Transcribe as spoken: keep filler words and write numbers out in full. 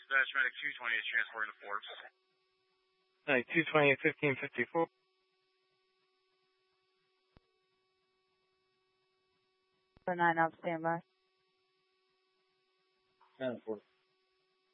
Dash Medic two twenty is transporting to Forbes. Medic two twenty, fifteen fifty-four. nine out standby. ten four.